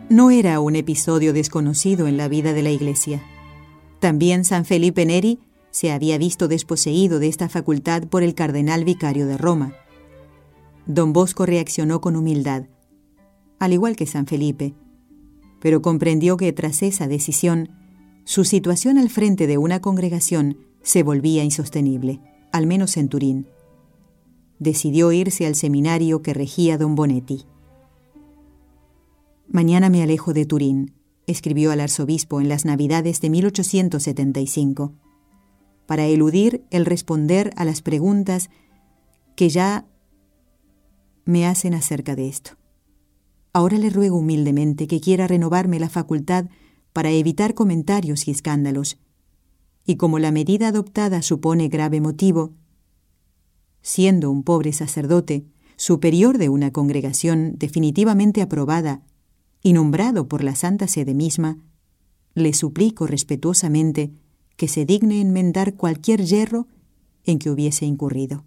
No era un episodio desconocido en la vida de la Iglesia. También San Felipe Neri se había visto desposeído de esta facultad por el cardenal vicario de Roma. Don Bosco reaccionó con humildad, al igual que San Felipe, pero comprendió que tras esa decisión, su situación al frente de una congregación se volvía insostenible, al menos en Turín. Decidió irse al seminario que regía don Bonetti. «Mañana me alejo de Turín», escribió al arzobispo en las Navidades de 1875, para eludir el responder a las preguntas que ya me hacen acerca de esto. Ahora le ruego humildemente que quiera renovarme la facultad para evitar comentarios y escándalos, y como la medida adoptada supone grave motivo, siendo un pobre sacerdote, superior de una congregación definitivamente aprobada y nombrado por la Santa Sede misma, le suplico respetuosamente que se digne enmendar cualquier yerro en que hubiese incurrido.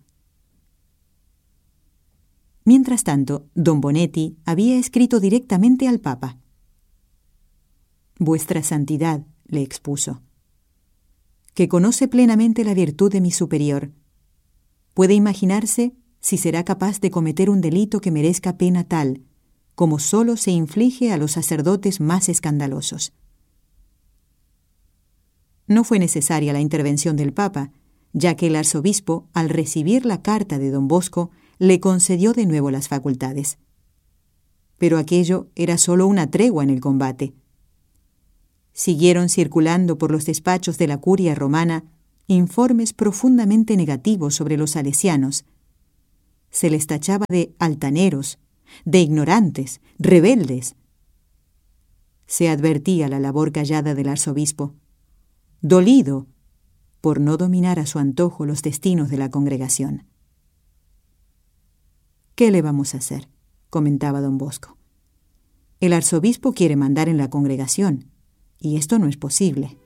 Mientras tanto, don Bonetti había escrito directamente al Papa. «Vuestra Santidad», le expuso, «que conoce plenamente la virtud de mi superior, puede imaginarse si será capaz de cometer un delito que merezca pena tal, como solo se inflige a los sacerdotes más escandalosos». No fue necesaria la intervención del Papa, ya que el arzobispo, al recibir la carta de don Bosco, le concedió de nuevo las facultades. Pero aquello era solo una tregua en el combate. Siguieron circulando por los despachos de la curia romana informes profundamente negativos sobre los salesianos. Se les tachaba de altaneros, de ignorantes, rebeldes. Se advertía la labor callada del arzobispo, dolido por no dominar a su antojo los destinos de la congregación. «¿Qué le vamos a hacer?», comentaba don Bosco. «El arzobispo quiere mandar en la congregación, y esto no es posible».